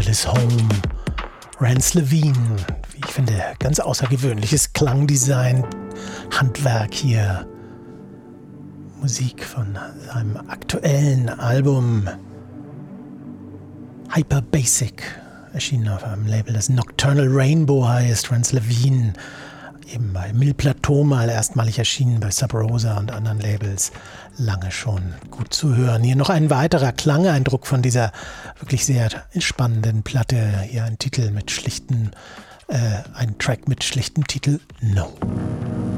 His Home. Rance Levine, wie ich finde, ganz außergewöhnliches Klangdesign, Handwerk hier. Musik von seinem aktuellen Album Hyper Basic, erschienen auf einem Label, das Nocturnal Rainbow heißt. Rance Levine, eben bei Mille Plateau mal erstmalig erschienen, bei Sub Rosa und anderen Labels, lange schon gut zu hören. Hier noch ein weiterer Klangeindruck von dieser wirklich sehr spannenden Platte. Hier ein Track mit schlichtem Titel No.